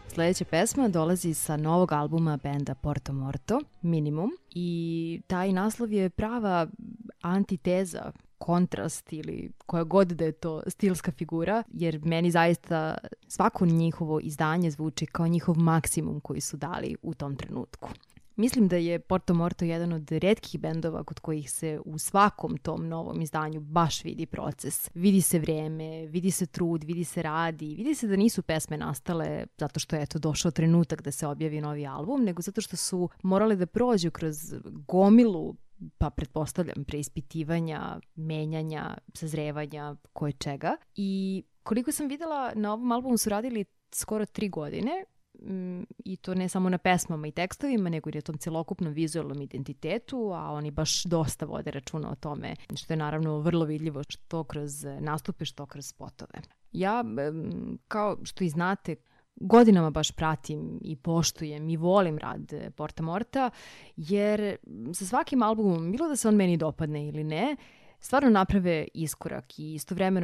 Sljedeća pesma dolazi sa novog albuma benda Porto Morto, Minimum, i taj naslov je prava antiteza, kontrast ili koja god da je to stilska figura, jer meni zaista svako njihovo izdanje zvuči kao njihov maksimum koji su dali u tom trenutku. Mislim da je Porto Morto jedan od retkih bendova kod kojih se u svakom tom novom izdanju baš vidi proces. Vidi se vreme, vidi se trud, vidi se radi, vidi se da nisu pesme nastale zato što je došao trenutak da se objavi novi album, nego zato što su morali da prođu kroz gomilu, pa pretpostavljam, preispitivanja, menjanja, sazrevanja, koje čega. I koliko sam videla, na ovom albumu su radili skoro 3 godine, i to ne samo na pesmama i tekstovima, nego i na tom celokupnom vizualnom identitetu, a oni baš dosta vode računa o tome, što je naravno vrlo vidljivo što kroz nastupe, što kroz spotove. Ja, kao što i znate, godinama baš pratim i poštujem i volim rad Porta Morta, jer sa svakim albumom, bilo da se on meni dopadne ili ne, stvarno naprave iskorak i istovremeno